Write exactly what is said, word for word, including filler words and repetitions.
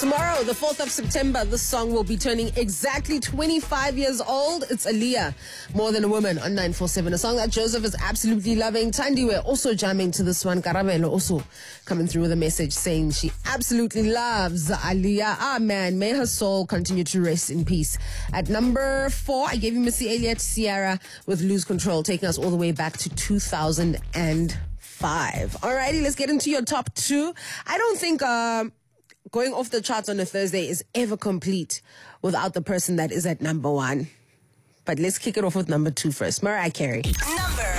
Tomorrow, the fourth of September, this song will be turning exactly twenty-five years old. It's Aaliyah, More Than a Woman, on nine four seven. A song that Joseph is absolutely loving. Tandiwe also jamming to this one. Karabelo also coming through with a message saying she absolutely loves Aaliyah. Ah, man, may her soul continue to rest in peace. At number four, I gave you Missy Elliott, Ciara with Lose Control, taking us all the way back to two thousand five. Alrighty, let's get into your top two. I don't think... Uh, Going off the charts on a Thursday is ever complete without the person that is at number one. But let's kick it off with number two first. Mariah Carey. Number